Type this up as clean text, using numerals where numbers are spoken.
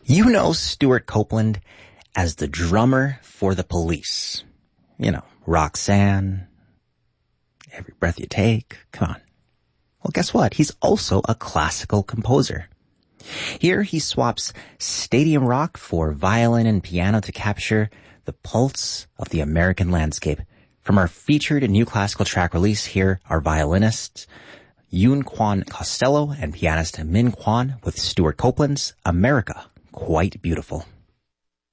You know Stuart Copeland as the drummer for The Police. You know, Roxanne, Every Breath You Take. Come on. Well, guess what? He's also a classical composer. Here he swaps stadium rock for violin and piano to capture the pulse of the American landscape. From our featured new classical track release, here are violinists Yoon Kwon Costello and pianist Min Kwon with Stuart Copeland's America, Quite Beautiful.